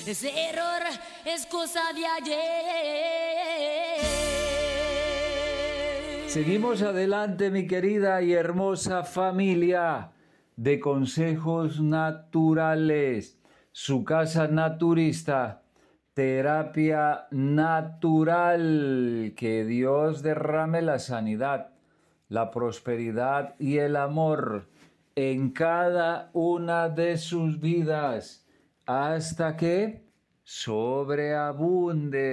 Ese error es cosa de ayer. Seguimos adelante, mi querida y hermosa familia de Consejos Naturales, su casa naturista, terapia natural. Que Dios derrame la sanidad, la prosperidad y el amor en cada una de sus vidas, hasta que sobreabunde.